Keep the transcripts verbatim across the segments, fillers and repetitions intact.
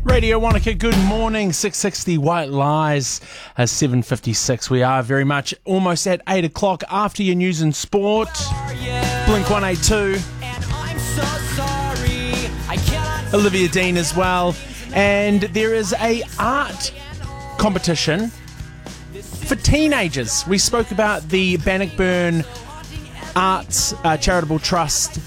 Radio Wanaka, good morning. six sixty White Lies, uh, seven fifty-six. We are very much almost at eight o'clock after your news and sport. Blink one eighty-two. Olivia Dean as well. And there is a art competition for teenagers. We spoke about the Bannockburn Arts uh, Charitable Trust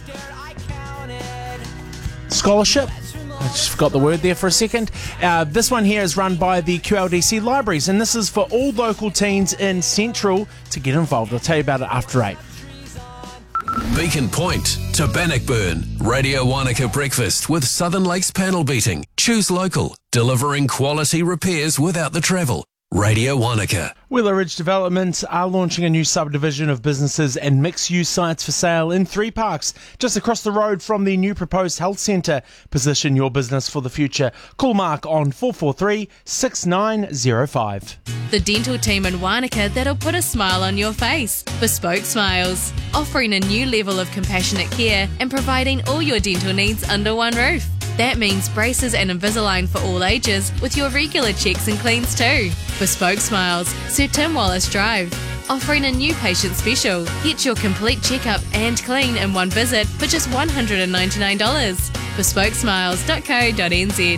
Scholarship. I just forgot the word there for a second. Uh, this one here is run by the Q L D C Libraries, and this is for all local teens in Central to get involved. I'll tell you about it after eight. Beacon Point to Bannockburn. Radio Wanaka Breakfast with Southern Lakes Panel Beating. Choose local, delivering quality repairs without the travel. Radio Wanaka. Willow Ridge Development are launching a new subdivision of businesses and mixed-use sites for sale in three parks, just across the road from the new proposed health centre. Position your business for the future. Call Mark on four four three, six nine zero five. The dental team in Wanaka that'll put a smile on your face. Bespoke Smiles, offering a new level of compassionate care and providing all your dental needs under one roof. That means braces and Invisalign for all ages, with your regular checks and cleans too. Bespoke Smiles, Sir Tim Wallace Drive, offering a new patient special. Get your complete checkup and clean in one visit for just one hundred ninety-nine dollars. bespoke smiles dot co dot n z.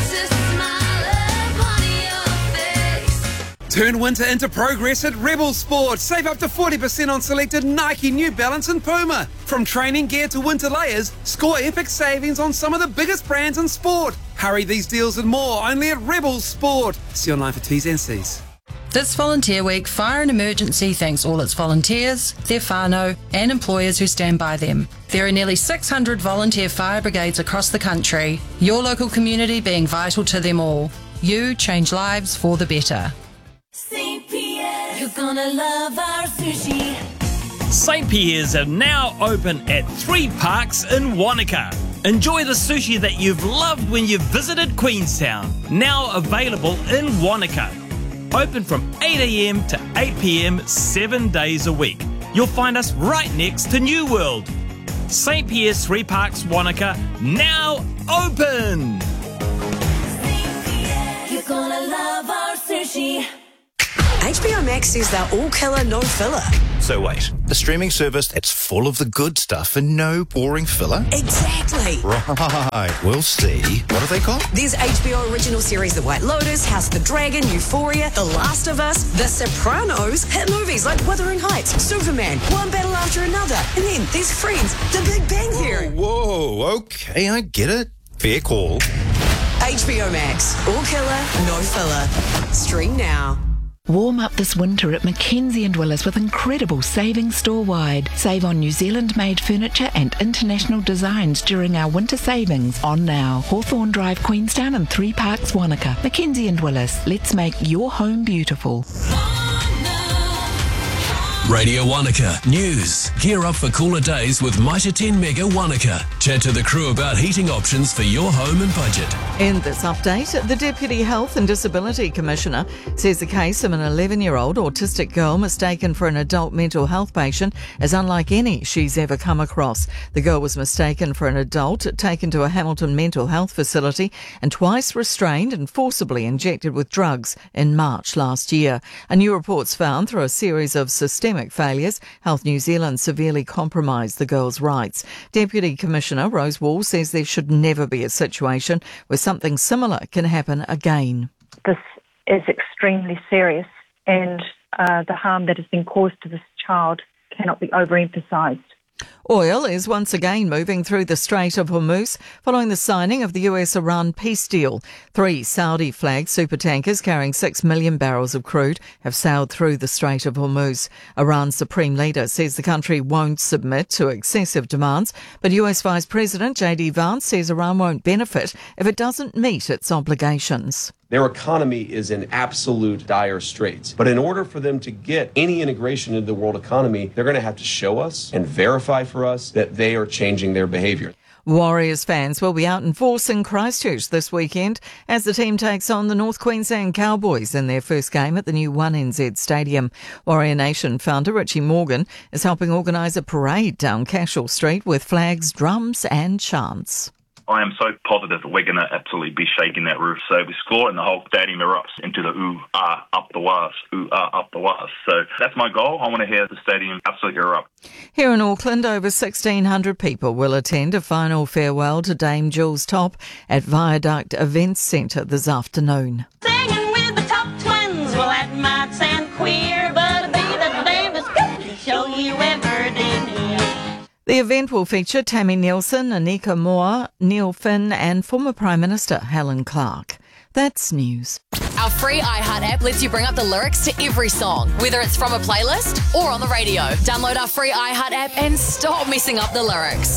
Turn winter into progress at Rebel Sport. Save up to forty percent on selected Nike, New Balance and Puma. From training gear to winter layers, score epic savings on some of the biggest brands in sport. Hurry, these deals and more only at Rebel Sport. See online for T's and C's. This Volunteer Week, Fire and Emergency thanks all its volunteers, their whānau and employers who stand by them. There are nearly six hundred volunteer fire brigades across the country, your local community being vital to them all. You change lives for the better. Saint Pierre's, you're gonna love our sushi. Saint Pierre's are now open at three parks in Wanaka. Enjoy the sushi that you've loved when you visited Queenstown. Now available in Wanaka. Open from eight a.m. to eight p.m. seven days a week. You'll find us right next to New World. Saint Pierre's Three Parks Wanaka, now open! Saint Pierre, you're gonna love our sushi. H B O Max says they're all killer, no filler. So wait, a streaming service that's full of the good stuff and no boring filler? Exactly. Right, we'll see. What are they called? There's H B O original series The White Lotus, House of the Dragon, Euphoria, The Last of Us, The Sopranos, hit movies like Wuthering Heights, Superman, one battle after another, and then there's Friends, The Big Bang Theory. Whoa, whoa, okay, I get it. Fair call. H B O Max, all killer, no filler. Stream now. Warm up this winter at Mackenzie and Willis with incredible savings store-wide. Save on New Zealand-made furniture and international designs during our winter savings. On now. Hawthorne Drive, Queenstown and Three Parks, Wanaka. Mackenzie and Willis. Let's make your home beautiful. Radio Wanaka News. Gear up for cooler days with Mitre ten Mega Wanaka. Chat to the crew about heating options for your home and budget. In this update, the Deputy Health and Disability Commissioner says the case of an eleven-year-old autistic girl mistaken for an adult mental health patient is unlike any she's ever come across. The girl was mistaken for an adult, taken to a Hamilton mental health facility and twice restrained and forcibly injected with drugs in March last year. A new report's found through a series of systemic failures, Health New Zealand severely compromised the girl's rights. Deputy Commissioner Rose Wall says there should never be a situation where something similar can happen again. This is extremely serious, and uh, the harm that has been caused to this child cannot be overemphasised. Oil is once again moving through the Strait of Hormuz following the signing of the U S-Iran peace deal. Three Saudi-flagged supertankers carrying six million barrels of crude have sailed through the Strait of Hormuz. Iran's supreme leader says the country won't submit to excessive demands, but U S Vice President J D Vance says Iran won't benefit if it doesn't meet its obligations. Their economy is in absolute dire straits. But in order for them to get any integration into the world economy, they're going to have to show us and verify for us that they are changing their behaviour. Warriors fans will be out in force in Christchurch this weekend as the team takes on the North Queensland Cowboys in their first game at the new one N Z Stadium. Warrior Nation founder Richie Morgan is helping organise a parade down Cashel Street with flags, drums and chants. I am so positive that we're going to absolutely be shaking that roof. So we score and the whole stadium erupts into the ooh, ah, up the waz, ooh, ah, up the waz. So that's my goal. I want to hear the stadium absolutely erupt. Here in Auckland, over sixteen hundred people will attend a final farewell to Dame Jules Top at Viaduct Events Centre this afternoon. Singing with the top twins, well that might sound queer, but be the Davis to show you everything here. The event will feature Tammy Nielsen, Anika Moore, Neil Finn and former Prime Minister Helen Clark. That's news. Our free iHeart app lets you bring up the lyrics to every song, whether it's from a playlist or on the radio. Download our free iHeart app and stop messing up the lyrics.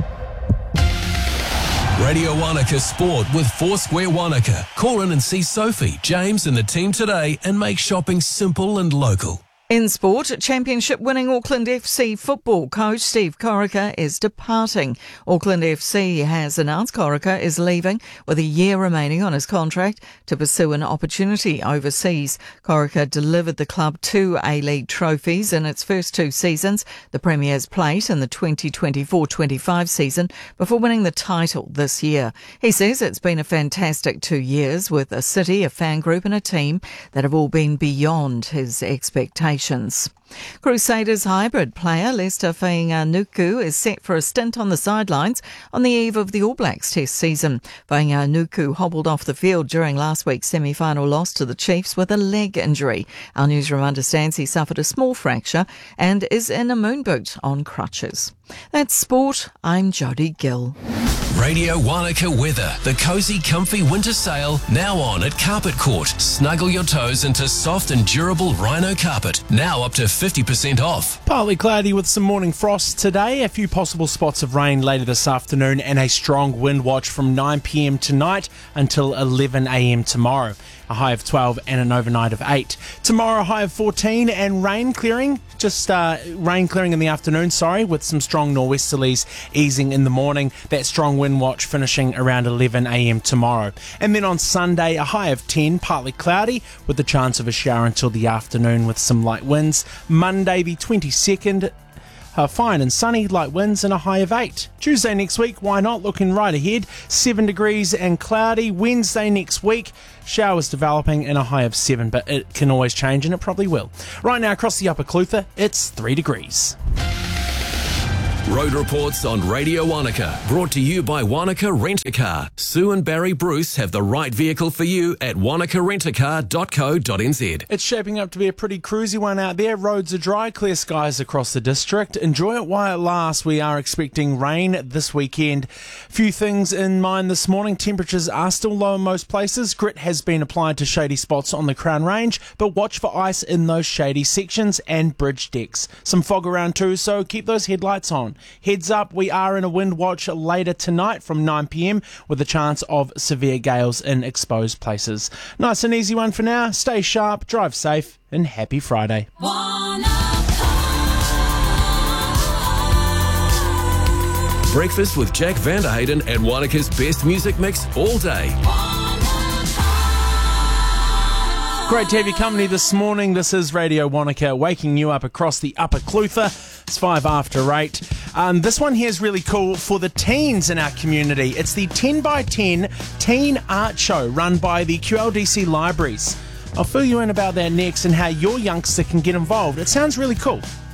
Radio Wanaka Sport with Foursquare Wanaka. Call in and see Sophie, James and the team today and make shopping simple and local. In sport, championship-winning Auckland F C football coach Steve Corica is departing. Auckland F C has announced Corica is leaving with a year remaining on his contract to pursue an opportunity overseas. Corica delivered the club two A-League trophies in its first two seasons, the Premier's Plate in the twenty twenty-four twenty-five season, before winning the title this year. He says it's been a fantastic two years with a city, a fan group and a team that have all been beyond his expectations. Crusaders hybrid player Lester Fainga'anuku is set for a stint on the sidelines on the eve of the All Blacks Test season. Fainga'anuku hobbled off the field during last week's semi-final loss to the Chiefs with a leg injury. Our newsroom understands he suffered a small fracture and is in a moon boot on crutches. That's sport. I'm Jodie Gill. Radio Wanaka weather. The cosy, comfy winter sale now on at Carpet Court. Snuggle your toes into soft and durable Rhino carpet. Now up to fifty percent off. Partly cloudy with some morning frost today. A few possible spots of rain later this afternoon and a strong wind watch from nine p.m. tonight until eleven a.m. tomorrow. A high of twelve and an overnight of eight. Tomorrow, a high of fourteen and rain clearing. Just uh, rain clearing in the afternoon, sorry, with some strong nor'westerlies easing in the morning. That strong wind watch finishing around eleven a.m. tomorrow. And then on Sunday, a high of ten, partly cloudy, with the chance of a shower until the afternoon with some light winds. Monday, the twenty-second, Uh, fine and sunny, light winds and a high of eight. Tuesday next week, why not? Looking right ahead, seven degrees and cloudy. Wednesday next week, showers developing and a high of seven, but it can always change and it probably will. Right now across the Upper Clutha, it's three degrees. Road reports on Radio Wanaka, brought to you by Wanaka Rent-A-Car. Sue and Barry Bruce have the right vehicle for you at wanaka rent a car dot co dot n z. It's shaping up to be a pretty cruisy one out there. Roads are dry, clear skies across the district. Enjoy it while it lasts. We are expecting rain this weekend. Few things in mind this morning. Temperatures are still low in most places. Grit has been applied to shady spots on the Crown Range, but watch for ice in those shady sections and bridge decks. Some fog around too, so keep those headlights on. Heads up, we are in a wind watch later tonight from nine p.m. with a chance of severe gales in exposed places. Nice and easy one for now. Stay sharp, drive safe, and happy Friday. Breakfast with Jack Vanderhayden and Wanaka's best music mix all day. Great to have your company this morning. This is Radio Wanaka, waking you up across the Upper Clutha. It's five after eight. Um, this one here is really cool for the teens in our community. It's the ten by ten Teen Art Show run by the Q L D C Libraries. I'll fill you in about that next and how your youngster can get involved. It sounds really cool.